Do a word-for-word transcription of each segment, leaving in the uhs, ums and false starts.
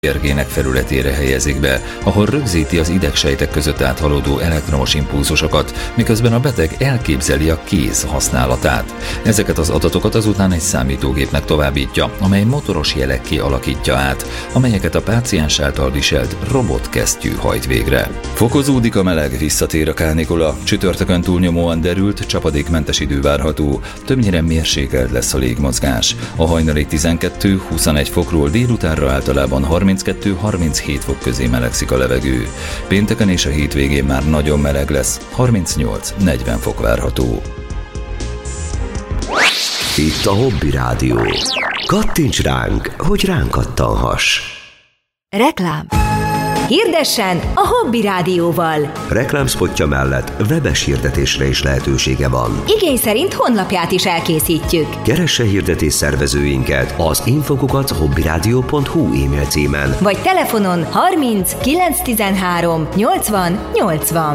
érgének felületére helyezik be, ahol rögzíti az idegsejtek között áthaladó elektromos impulzusokat, miközben a beteg elképzeli a kéz használatát. Ezeket az adatokat azután egy számítógépnek továbbítja, amely motoros jelekké alakítja át, amelyeket a páciens által viselt robotkesztyű hajt végre. Fokozódik a meleg, visszatér a kánikula, csütörtökön túlnyomóan derült, csapadékmentes idő várható, többnyire mérsékelt lesz a légmozgás. A hajnali tizenkettő-huszonegy fokról délutánra általában harminckettő-harminchét fok közé melegszik a levegő. Pénteken és a hétvégén már nagyon meleg lesz, harmincnyolc-negyven fok várható. Itt a Hobby Rádió. Kattints ránk, hogy ránk kattanhass. Reklám. Hirdessen a Hobby Rádióval. Reklámspotja mellett webes hirdetésre is lehetősége van. Igény szerint honlapját is elkészítjük. Keresse hirdetés szervezőinket az infokukat hobbyradio pont hu e-mail címen. Vagy telefonon harminc kilencszáztizenhárom nyolcvan nyolcvan.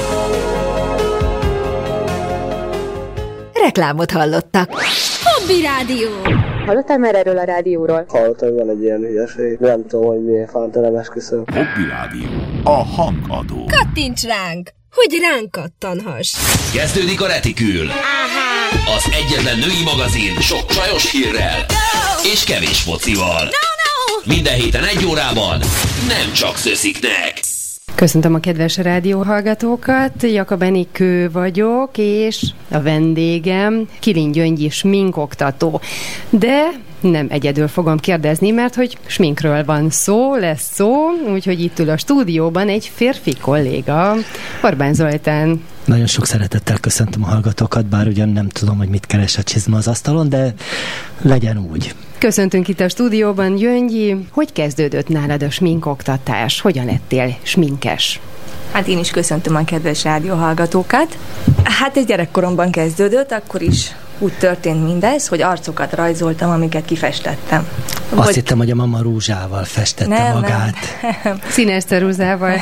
Reklámot hallottak. Hobby Rádió. Hallottál már erről a rádióról? Hallottam, hogy van egy ilyen hülyeség. Nem tudom, hogy miért fánt, nem esküszöm. Hobby Rádió. A hangadó. Kattints ránk, hogy ránk kattanhass. Kezdődik a Retikül. Az egyetlen női magazin sok csajos hírrel. Go! És kevés focival. No, no! Minden héten egy órában nem csak szösziknek. Köszöntöm a kedves rádióhallgatókat, Jakab Enikő vagyok, és a vendégem Kilin Gyöngyi sminkoktató. De nem egyedül fogom kérdezni, mert hogy sminkről van szó, lesz szó, úgyhogy itt ül a stúdióban egy férfi kolléga, Orbán Zoltán. Nagyon sok szeretettel köszöntöm a hallgatókat, bár ugyan nem tudom, hogy mit keres a csizma az asztalon, de legyen úgy. Köszöntünk itt a stúdióban, Gyöngyi. Hogy kezdődött nálad a sminkoktatás? Hogyan lettél sminkes? Hát én is köszöntöm a kedves rádióhallgatókat. Hát ez gyerekkoromban kezdődött, akkor is úgy történt mindez, hogy arcokat rajzoltam, amiket kifestettem. Azt Volt... hittem, hogy a mama rúzsával festette nem, magát. Nem. Színes ceruzával.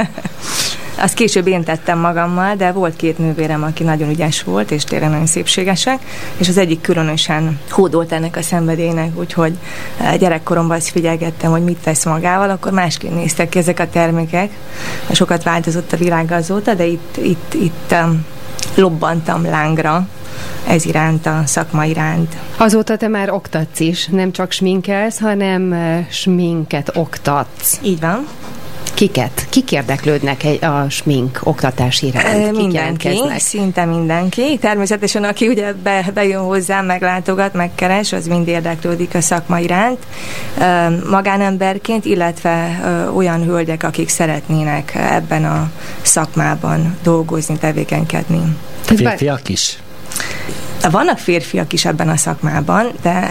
Azt később én tettem magammal, de volt két nővérem, aki nagyon ügyes volt, és tényleg nagyon szépségesek, és az egyik különösen hódolt ennek a szenvedélynek, úgyhogy gyerekkoromban azt figyelgettem, hogy mit tesz magával, akkor másként néztek ki ezek a termékek. Sokat változott a világ azóta, de itt, itt, itt um, lobbantam lángra ez iránt, a szakma iránt. Azóta te már oktatsz is, nem csak sminkelsz, hanem sminket oktatsz. Így van. Kiket? Kik érdeklődnek a smink oktatás iránt? Kik mindenki, szinte mindenki. Természetesen, aki ugye be, bejön hozzám, meglátogat, megkeres, az mind érdeklődik a szakma iránt. Magánemberként, illetve olyan hölgyek, akik szeretnének ebben a szakmában dolgozni, tevékenykedni. Férfiak is? Vannak férfiak is ebben a szakmában, de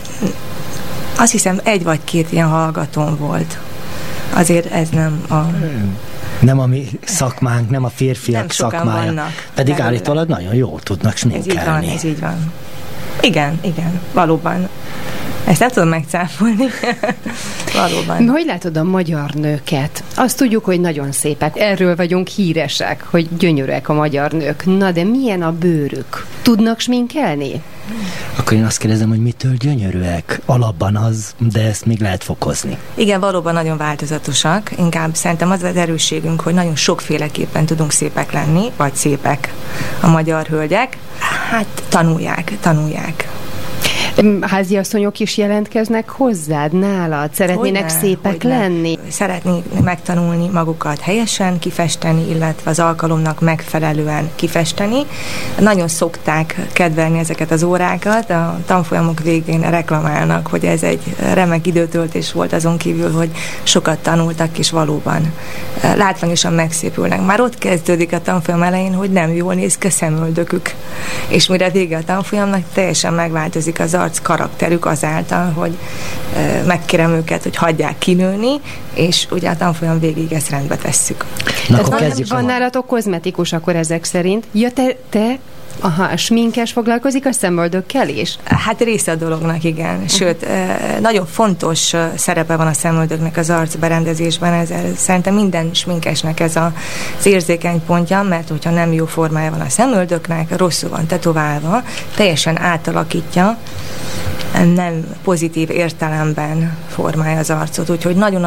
azt hiszem egy vagy két ilyen hallgatón volt. Azért ez nem a... Nem a mi szakmánk, nem a férfiak nem szakmája. Vannak, pedig belőle. Állítólag nagyon jól tudnak sminkelni. Ez így van, ez így van. Igen, igen, valóban. Ezt nem tudom megcáfolni. Valóban. Hogy látod a magyar nőket? Azt tudjuk, hogy nagyon szépek. Erről vagyunk híresek, hogy gyönyörűek a magyar nők. Na, de milyen a bőrük? Tudnak sminkelni? Akkor én azt kérdezem, hogy mitől gyönyörűek? Alapban az, de ezt még lehet fokozni. Igen, valóban nagyon változatosak. Inkább szerintem az az erősségünk, hogy nagyon sokféleképpen tudunk szépek lenni, vagy szépek a magyar hölgyek. Hát tanulják, tanulják. Háziasszonyok is jelentkeznek hozzád, nálad? Szeretnének hogyne, szépek hogyne. lenni? Szeretnék megtanulni magukat helyesen kifesteni, illetve az alkalomnak megfelelően kifesteni. Nagyon szokták kedvelni ezeket az órákat. A tanfolyamok végén reklamálnak, hogy ez egy remek időtöltés volt, azon kívül, hogy sokat tanultak, és valóban látványosan megszépülnek. Már ott kezdődik a tanfolyam elején, hogy nem jól néz ki a szemöldökük. És mire vége a tanfolyamnak, teljesen megváltozik az arc karakterük azáltal, hogy e, megkérem őket, hogy hagyják kinőni, és ugye a tanfolyam végig ezt rendbe tesszük. Na, van, van nálatok kozmetikus akkor ezek szerint? Ja, te, te aha, sminkes foglalkozik a szemöldökkel is? Hát része a dolognak, igen. Sőt, nagyon fontos szerepe van a szemöldöknek az arcberendezésben. Ez, ez, szerintem minden sminkesnek ez a, az érzékeny pontja, mert hogyha nem jó formája van a szemöldöknek, rosszul van tetoválva, teljesen átalakítja nem pozitív értelemben formálja az arcot. Úgyhogy nagyon